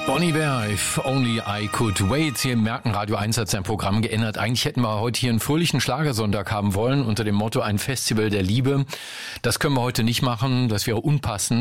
Bon Iver, If Only I Could Wait. Hier im Merken Radio 1 hat sein Programm geändert. Eigentlich hätten wir heute hier einen fröhlichen Schlagersonntag haben wollen unter dem Motto ein Festival der Liebe. Das können wir heute nicht machen, das wäre unpassend.